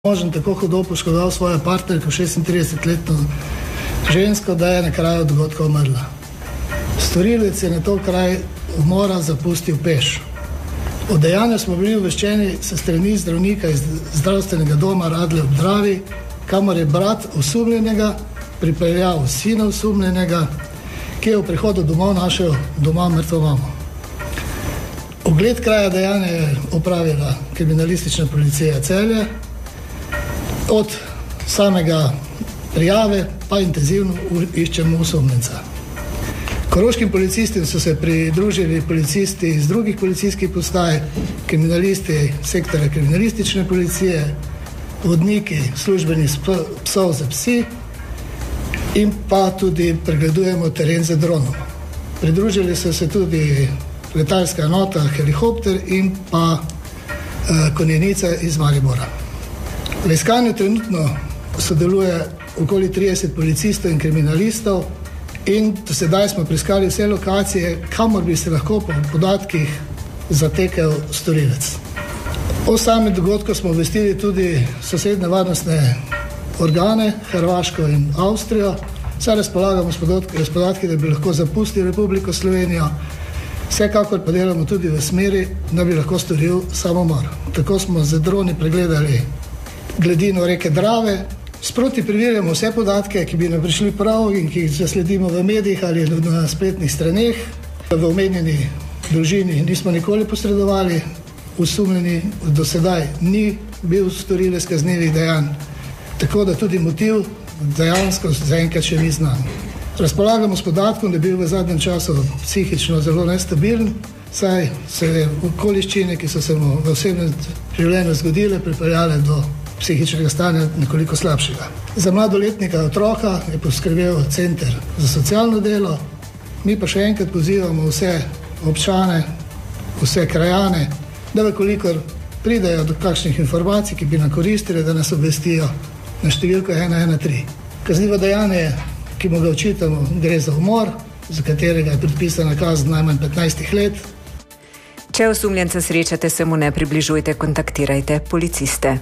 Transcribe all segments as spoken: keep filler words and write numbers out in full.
Možen tako hudo poškodoval svojo partnerko, šestintridesetletno žensko, da je na kraju dogodka umrla. Storilec je na to kraj umora zapustil peš. O dejanju smo bili obveščeni s strani zdravnika iz zdravstvenega doma Radlje ob Dravi, kamor je brat osumljenega pripeljal sina osumljenega, ki je v prihodu domov našel doma mrtvo mamo. Ogled kraja dejanja je opravila kriminalistična policija Celje. Od samega prijave pa intenzivno iščemo osumljenca. Koroškim policistom so se pridružili policisti iz drugih policijskih postaj, kriminalisti sektorja kriminalistične policije, vodniki službenih psov za psi in pa tudi pregledujemo teren z dronom. Pridružili so se tudi letalska enota, helikopter in pa eh, konjenica iz Maribora. V iskanju trenutno sodeluje okoli trideset policistov in kriminalistov in do sedaj smo preiskali vse lokacije, kamor bi se lahko po podatkih zatekel storilec. O samem dogodku smo obvestili tudi sosednje varnostne organe, Hrvaško in Avstrijo. Saj razpolagamo s podatki, s podatki, da bi lahko zapustili Republiko Slovenijo. Vsekakor pa delamo tudi v smeri, da bi lahko storil samomor. Tako smo z droni pregledali gladino reke Drave, sproti preverjamo vse podatke, ki bi nam prišli prav in ki jih zasledimo v medijih ali na spletnih straneh. V omenjeni družini nismo nikoli posredovali, osumljeni do sedaj ni bil storilec kaznivih dejanj, tako da tudi motiv dejansko zaenkrat še ni znan. Razpolagamo s podatkom, da je bil v zadnjem času psihično zelo nestabilen, saj se okoliščine, ki so se mu v osebnem življenju zgodile, pripeljale do psihičnega stanja nekoliko slabšega. Za mladoletnika otroka je poskrbel center za socialno delo, mi pa še enkrat pozivamo vse občane, vse krajane, da vekolikor pridejo do kakšnih informacij, ki bi nam koristili, da nas obvestijo na številko ena ena tri. Kaznivo dejanje, ki mu ga očitamo, gre za umor, za katerega je predpisana kazen najmanj petnajst let. Če osumljenca srečate, se mu ne približujte, kontaktirajte policiste.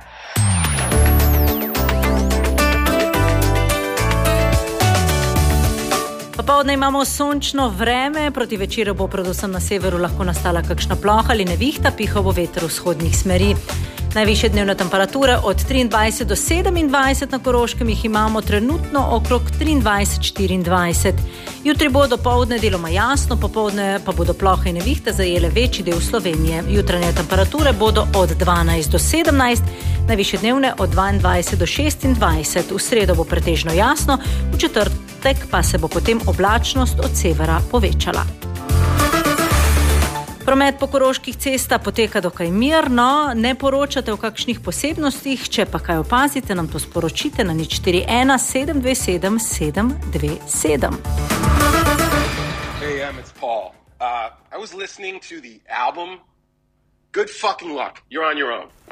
Popoldne imamo sončno vreme, proti večeru bo predvsem na severu lahko nastala kakšna ploha ali nevihta, pihal bo veter vzhodnih smeri. Najvišje dnevne temperature od triindvajset do sedemindvajset, na Koroškem jih imamo trenutno okrog triindvajset štiriindvajset. Jutri bo dopoldne deloma jasno, popoldne pa bodo plohe in nevihte zajele večji del Slovenije. Jutranje temperature bodo od dvanajst do sedemnajst, najvišje dnevne od dvaindvajset do šestindvajset. V sredo bo pretežno jasno, v četrtek pa se bo potem oblačnost od severa povečala. Promet po koroških cestah poteka dokaj mirno, ne poročate o kakšnih posebnostih, če pa kaj opazite, nam to sporočite na nič štiri ena sedem dve sedem sedem dve sedem. Hey, Em, it's Paul. Uh, I was listening to the album. Good fucking luck. You're on your own.